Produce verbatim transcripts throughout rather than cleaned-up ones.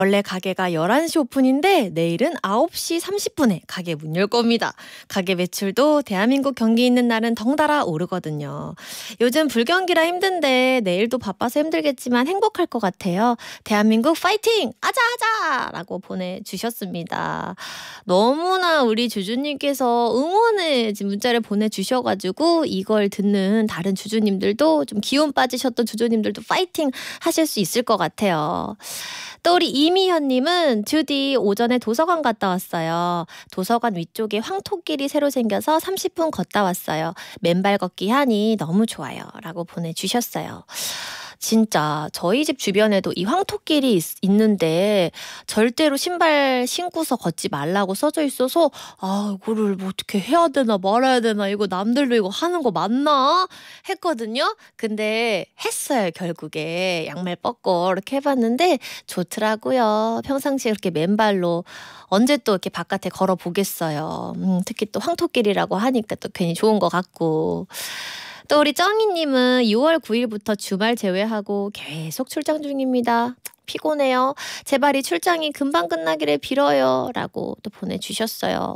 원래 가게가 열한 시 오픈인데 내일은 아홉 시 삼십 분에 가게 문 열 겁니다. 가게 매출도 대한민국 경기 있는 날은 덩달아 오르거든요. 요즘 불경기라 힘든데 내일도 바빠서 힘들겠지만 행복할 것 같아요. 대한민국 파이팅! 아자아자! 라고 보내주셨습니다. 너무나 우리 주주님께서 응원의 문자를 보내주셔가지고 이걸 듣는 다른 주주님들도 좀 기운 빠지셨던 주주님들도 파이팅 하실 수 있을 것 같아요. 또 우리 이미현님은 주디 오전에 도서관 갔다 왔어요. 도서관 위쪽에 황토길이 새로 생겨서 삼십 분 걷다 왔어요. 맨발 걷기 하니 너무 좋아요. 라고 보내주셨어요. 진짜 저희 집 주변에도 이 황토길이 있, 있는데 절대로 신발 신고서 걷지 말라고 써져 있어서 아 이거를 뭐 어떻게 해야 되나 말아야 되나 이거 남들도 이거 하는 거 맞나 했거든요. 근데 했어요. 결국에 양말 뻗고 이렇게 해봤는데 좋더라고요. 평상시에 이렇게 맨발로 언제 또 이렇게 바깥에 걸어 보겠어요. 음, 특히 또 황토길이라고 하니까 또 괜히 좋은 것 같고. 또 우리 쩡이님은 유월 구일부터 주말 제외하고 계속 출장 중입니다. 피곤해요. 제발 이 출장이 금방 끝나기를 빌어요. 라고 또 보내주셨어요.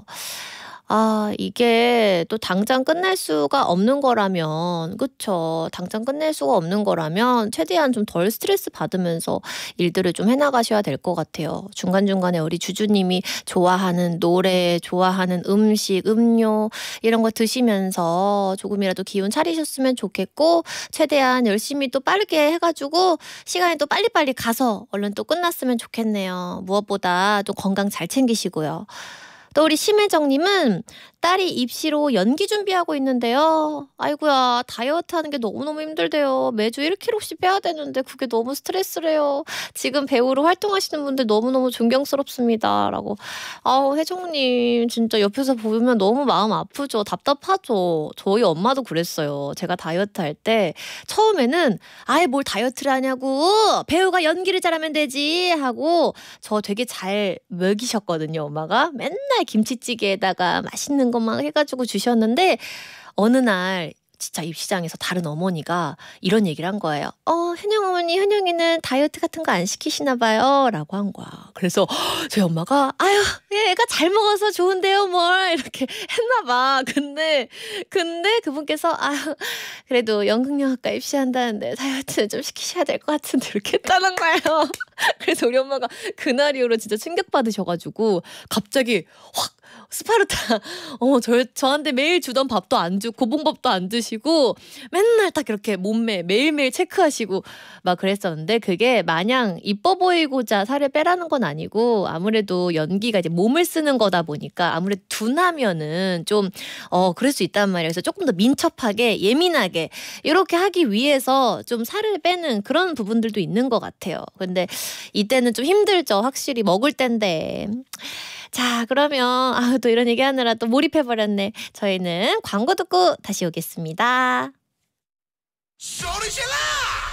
아 이게 또 당장 끝낼 수가 없는 거라면 그쵸. 당장 끝낼 수가 없는 거라면 최대한 좀 덜 스트레스 받으면서 일들을 좀 해나가셔야 될 것 같아요. 중간중간에 우리 주주님이 좋아하는 노래, 좋아하는 음식, 음료 이런 거 드시면서 조금이라도 기운 차리셨으면 좋겠고 최대한 열심히 또 빠르게 해가지고 시간이 또 빨리빨리 가서 얼른 또 끝났으면 좋겠네요. 무엇보다 또 건강 잘 챙기시고요. 또 우리 심혜정님은 딸이 입시로 연기 준비하고 있는데요. 아이고야 다이어트 하는 게 너무너무 힘들대요. 매주 일 킬로그램씩 빼야 되는데 그게 너무 스트레스래요. 지금 배우로 활동하시는 분들 너무너무 존경스럽습니다. 라고. 아우 혜정님 진짜 옆에서 보면 너무 마음 아프죠. 답답하죠. 저희 엄마도 그랬어요. 제가 다이어트 할 때 처음에는 아예 뭘 다이어트를 하냐고 배우가 연기를 잘하면 되지 하고 저 되게 잘 먹이셨거든요. 엄마가 맨날 김치찌개에다가 맛있는 것만 해가지고 주셨는데 어느 날 진짜 입시장에서 다른 어머니가 이런 얘기를 한 거예요. 어, 현영 어머니, 현영이는 다이어트 같은 거 안 시키시나 봐요. 라고 한 거야. 그래서 저희 엄마가 아유, 애가 잘 먹어서 좋은데요, 뭘. 이렇게 했나 봐. 근데, 근데 그분께서 아유, 그래도 연극영화과 입시한다는데 다이어트 좀 시키셔야 될 것 같은데 이렇게 했다는 거예요. 그래서 우리 엄마가 그날 이후로 진짜 충격받으셔가지고 갑자기 확 스파르타 어, 저, 저한테 매일 주던 밥도 안 주고 고봉밥도 안 드시고 맨날 딱 이렇게 몸매 매일매일 체크하시고 막 그랬었는데 그게 마냥 이뻐 보이고자 살을 빼라는 건 아니고 아무래도 연기가 이제 몸을 쓰는 거다 보니까 아무래도 둔하면은 좀 어 그럴 수 있단 말이에요. 그래서 조금 더 민첩하게 예민하게 이렇게 하기 위해서 좀 살을 빼는 그런 부분들도 있는 것 같아요. 근데 이때는 좀 힘들죠. 확실히 먹을 땐데. 자 그러면 아, 또 이런 얘기하느라 또 몰입해버렸네. 저희는 광고 듣고 다시 오겠습니다. 소리 질러!